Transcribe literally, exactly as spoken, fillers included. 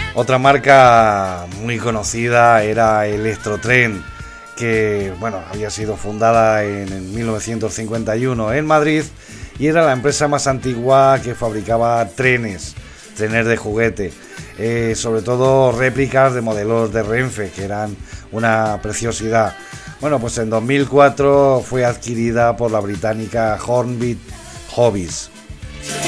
Otra marca muy conocida era Electrotren, que bueno, había sido fundada en mil novecientos cincuenta y uno en Madrid y era la empresa más antigua que fabricaba trenes, trenes de juguete, eh, sobre todo réplicas de modelos de Renfe, que eran una preciosidad. Bueno, pues en dos mil cuatro fue adquirida por la británica Hornby Hobbies.